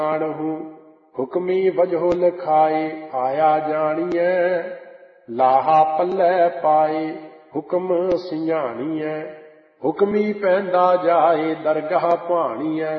जाणहूं, हुक्मी वजहो लिखाए आया जानिए, लाहा पल्ले पाए हुक्म सियाणिए, हुक्मी पैंदा जाए दरगाह पाणिए।